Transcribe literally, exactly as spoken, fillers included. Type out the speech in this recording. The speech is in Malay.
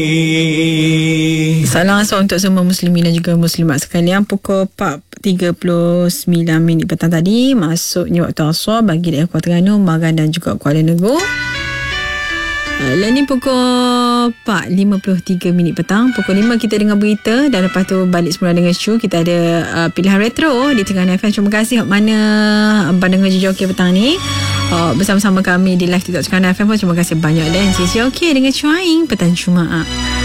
Salam asal untuk semua muslimin dan juga muslimat sekalian. Pukul empat tiga puluh sembilan minit petang tadi masuknya waktu asar bagi daerah Kuala Terengganu, Magan dan juga Kuala Negeri. Lain ni pukul empat lima puluh tiga minit petang. Pukul lima kita dengar berita dan lepas tu balik semula dengan show. Kita ada uh, pilihan retro di Tengah F M. Terima kasih mana pandangan Joki petang ni uh, bersama-sama kami di live TikTok Tengah F M pun. Terima kasih banyak dan C C OK dengan Chuaing petang Jumaat.